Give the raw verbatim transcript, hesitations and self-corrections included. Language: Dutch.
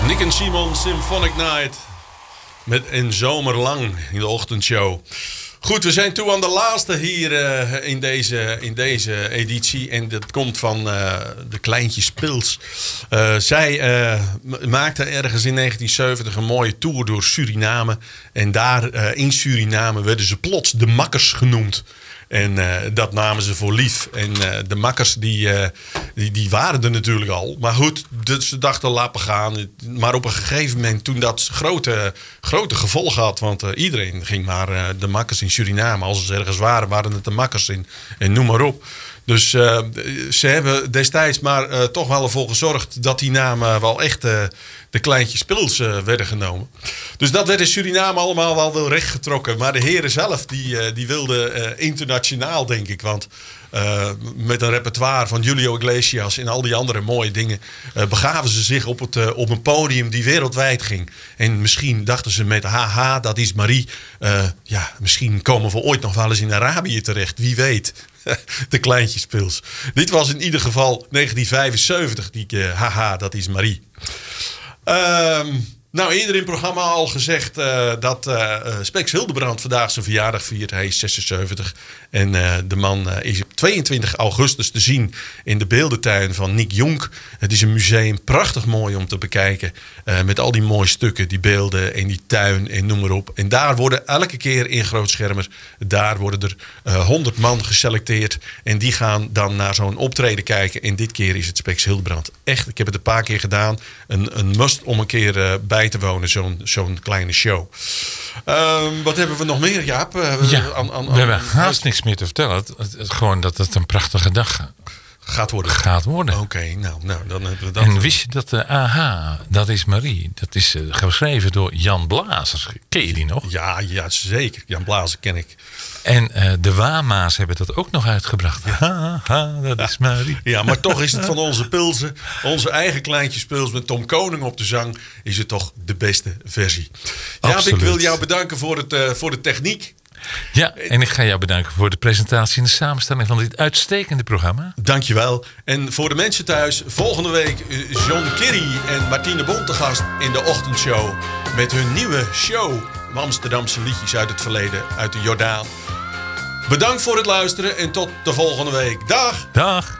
Nick en Simon Symphonic Night. Met een zomer lang in de ochtendshow. Goed, we zijn toe aan de laatste hier uh, in, deze, in deze editie. En dat komt van uh, de Kleintjes Pils. Uh, zij uh, maakte ergens in negentien zeventig een mooie tour door Suriname. En daar uh, in Suriname werden ze plots de Makkers genoemd. En uh, dat namen ze voor lief. En uh, de makkers die, uh, die, die waren er natuurlijk al. Maar goed, dus ze dachten laten gaan. Maar op een gegeven moment toen dat grote, grote gevolgen had. Want uh, iedereen ging maar uh, de makkers in Suriname. Als ze ergens waren, waren het de makkers in. En noem maar op. Dus uh, ze hebben destijds maar uh, toch wel ervoor gezorgd dat die namen wel echt uh, de Kleintjes Pils uh, werden genomen. Dus dat werd in Suriname allemaal wel wel rechtgetrokken. Maar de heren zelf die, uh, die wilden uh, internationaal, denk ik. Want uh, met een repertoire van Julio Iglesias en al die andere mooie dingen uh, begaven ze zich op, het, uh, op een podium die wereldwijd ging. En misschien dachten ze met haha, dat is Marie. Uh, ja, misschien komen we ooit nog wel eens in Arabië terecht. Wie weet. De Kleintjes Pils. Dit was in ieder geval negentien vijfenzeventig. Die uh, haha, dat is Marie. Um, nou, eerder in het programma al gezegd uh, dat uh, Spex Hildebrand vandaag zijn verjaardag viert. Hij is zesenzeventig. En uh, de man uh, is op tweeëntwintig augustus te zien in de beeldentuin van Nick Jonk. Het is een museum, prachtig mooi om te bekijken. Uh, met al die mooie stukken, die beelden en die tuin en noem maar op. En daar worden elke keer in Grootschermer, daar worden er uh, honderd man geselecteerd. En die gaan dan naar zo'n optreden kijken. En dit keer is het Spex Hildebrand. Echt, ik heb het een paar keer gedaan. Een, een must om een keer uh, bij te wonen, zo'n, zo'n kleine show. Uh, wat hebben we nog meer, Jaap? Uh, ja, aan, aan, we hebben aan, haast niks meer te vertellen. Het, het, het, gewoon dat het een prachtige dag gaat worden. Gaat worden. Oké, okay, nou, nou, dan hebben we dat. En wist je dat de uh, aha, dat is Marie. Dat is uh, geschreven door Jan Blazers. Ken je die nog? Ja, ja zeker. Jan Blazer ken ik. En uh, de Wama's hebben dat ook nog uitgebracht. Ja. Ha, ha, dat is Marie. Ja, maar toch is het van onze Pilsen, onze eigen Kleintjes Pils met Tom Koning op de zang, is het toch de beste versie. Ja, ik wil jou bedanken voor, het, uh, voor de techniek. Ja, en ik ga jou bedanken voor de presentatie en de samenstelling van dit uitstekende programma. Dankjewel. En voor de mensen thuis, volgende week John Kerry en Martine Bond te gast in de ochtendshow met hun nieuwe show Amsterdamse liedjes uit het verleden, uit de Jordaan. Bedankt voor het luisteren en tot de volgende week. Dag! Dag!